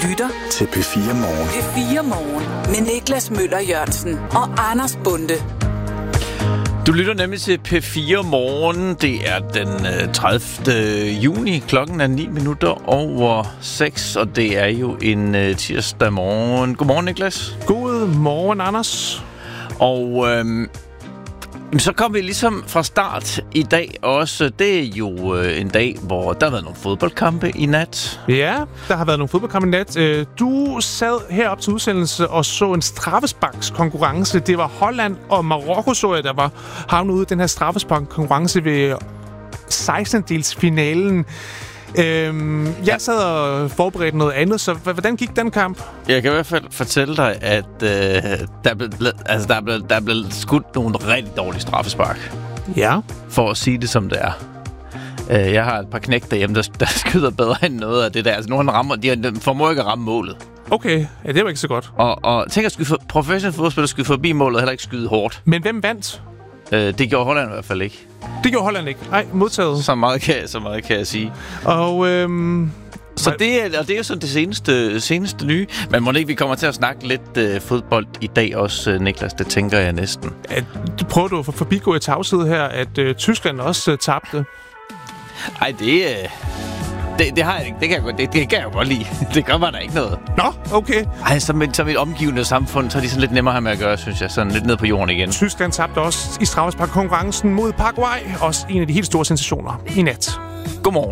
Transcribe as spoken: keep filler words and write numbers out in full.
lytter til P fire Morgen. P fire Morgen med Niklas Møller Jørgensen og Anders Bonde. Du lytter nemlig til P fire Morgen. Det er den tredivte juni. Klokken er ni minutter over seks, og det er jo en uh, tirsdag morgen. Godmorgen, Niklas. God morgen, Anders. Og øhm, så kom vi ligesom fra start i dag også. Det er jo øh, en dag, hvor der har været nogle fodboldkampe i nat. Ja, der har været nogle fodboldkampe i nat. Du sad herop til udsendelse og så en straffesparkskonkurrence. Det var Holland og Marokko, så jeg, der var havnet ude i den her straffesparkskonkurrence ved sekstendedelsfinalen. Øhm, jeg ja. sad og forberedte noget andet, så hvordan gik den kamp? Jeg kan i hvert fald fortælle dig, at øh, der, er blevet, altså, der, er blevet, der er blevet skudt nogle rigtig dårlige straffespark. Ja. For at sige det, som det er. Øh, jeg har et par knæk derhjemme, der, der skyder bedre end noget af det der. Altså, nogle rammer, de, de formår ikke at ramme målet. Okay, ja, det var ikke så godt. Og, og tænk at skyde for, professionelle fodboldspillere skyde forbi målet, og heller ikke skyde hårdt. Men hvem vandt? Øh, det gjorde Holland i hvert fald ikke. Det gjorde Holland ikke. Nej, modtaget. Så meget kan, så meget kan jeg sige. Og øhm, så det er, og det er jo sådan det seneste, seneste nye. Men må ikke, vi kommer til at snakke lidt øh, fodbold i dag også, øh, Niklas. Det tænker jeg næsten. At, du prøver du at forbigå i tavshed her, at øh, Tyskland også øh, tabte? Nej, det, øh, det, det har jeg ikke. Det kan jeg, godt, det, det kan jeg jo godt lide. Det gør man da ikke noget. Nå, okay. Ej, som et, som et omgivende samfund, så er de sådan lidt nemmere med at gøre, synes jeg. Sådan lidt ned på jorden igen. Tyskland tabte også i straffesparkkonkurrencen mod Paraguay. Også en af de helt store sensationer i nat. Godmorgen.